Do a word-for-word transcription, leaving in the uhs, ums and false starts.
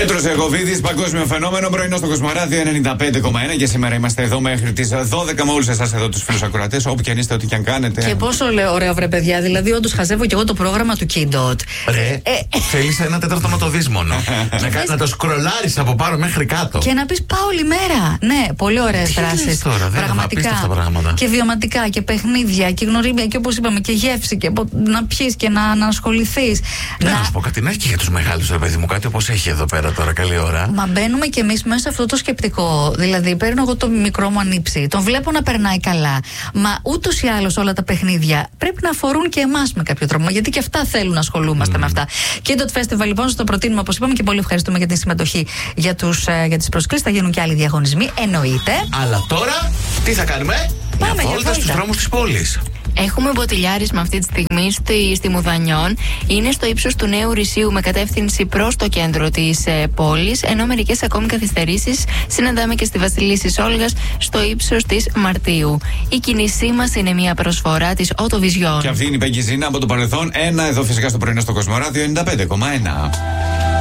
Πέτρος Ιακωβίδης, παγκόσμιο φαινόμενο, πρωινό στο Κοσμοράδιο ενενήντα πέντε κόμμα ένα και σήμερα είμαστε εδώ μέχρι τις δώδεκα με όλους εσάς εδώ τους φίλους ακροατές, όπου και αν είστε, ό,τι και αν κάνετε. Και πόσο λέω, ωραίο βρε παιδιά, δηλαδή όντως χαζεύω και εγώ το πρόγραμμα του Kidot. Ρε, ε, θέλεις ένα τέταρτο να το δεις μόνο. να, κα, να το σκρολάρεις από πάνω μέχρι κάτω. Και να πεις πάω όλη μέρα. Ναι, πολύ ωραίες δράσεις. Πραγματικά. Και βιωματικά και παιχνίδια και γνωρίμια και όπως είπαμε και γεύση και να πιεις και να, να ασχοληθείς. Ναι, να σου πω κάτι, να έχει και για τους μεγάλους, ρε παιδί μου, κάτι όπως έχει εδώ πέρα τώρα, καλή ώρα. Μα μπαίνουμε κι εμείς μέσα σε αυτό το σκεπτικό. Δηλαδή, παίρνω εγώ το μικρό μου ανήψη, τον βλέπω να περνάει καλά. Μα ούτως ή άλλως όλα τα παιχνίδια πρέπει να αφορούν και εμάς με κάποιο τρόπο. Γιατί και αυτά θέλουν να ασχολούμαστε mm. με αυτά. Και το Festival, λοιπόν, στο προτείνουμε, όπως είπαμε, και πολύ ευχαριστούμε για τη συμμετοχή για, τους, ε, για τις προσκλήσεις. Θα γίνουν και άλλοι διαγωνισμοί, εννοείται. Αλλά τώρα, τι θα κάνουμε? Πάμε μια βόλτα στους δρόμους της πόλης. Έχουμε μποτιλιάρισμα αυτή τη στιγμή στη, στη Μουδανιών. Είναι στο ύψος του Νέου Ρησίου με κατεύθυνση προς το κέντρο της ε, πόλης. Ενώ μερικές ακόμη καθυστερήσεις συναντάμε και στη Βασιλίσσης Όλγας στο ύψος της Μαρτίου. Η κίνησή μας είναι μια προσφορά της Autovision. Και αυτή είναι η Πέγγι Ζήνα από το παρελθόν. Ένα εδώ φυσικά στο πρωινό στο Κοσμοράδιο ενενήντα πέντε κόμμα ένα.